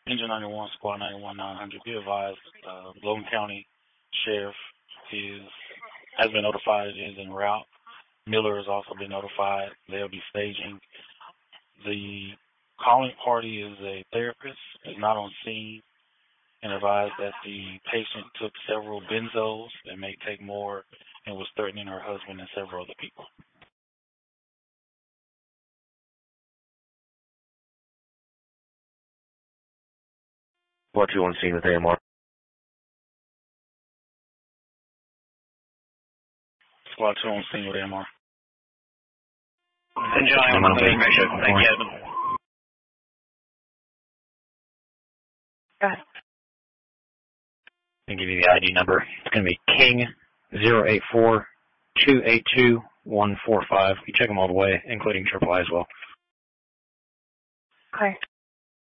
Engine 91, Squad 91, 900. Be advised, Logan County Sheriff has been notified, is en route. Miller has also been notified. They'll be staging. The calling party is a therapist, is not on scene, and advised that the patient took several benzos and may take more and was threatening her husband and several other people. What you want to see with AMR? Squad 2 on scene with AMR. Engine 91, make sure. Thank you, Edmund. Go ahead. I'll give you the ID number. It's going to be King 084-282-145. You check them all the way, including AAA as well. Okay.